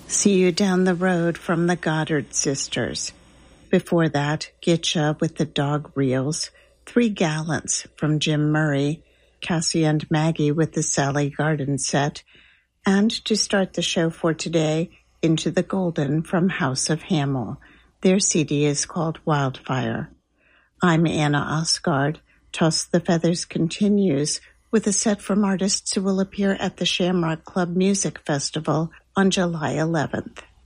See You Down the Road from the Goddard Sisters. Before that, Getcha with the Dog Reels, 3 Gallants from Jim Murray, Cassie and Maggie with the Sally Garden set, and to start the show for today, Into the Golden from House of Hamel. Their CD is called Wildfire. I'm Anna Osgard. Toss the Feathers continues with a set from artists who will appear at the Shamrock Club Music Festival on July 11th.